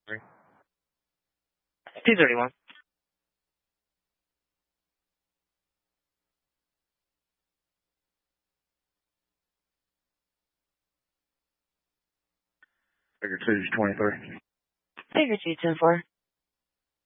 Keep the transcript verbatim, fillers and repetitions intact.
two thirty-one. Figure two is twenty-three. Figure two, ten four.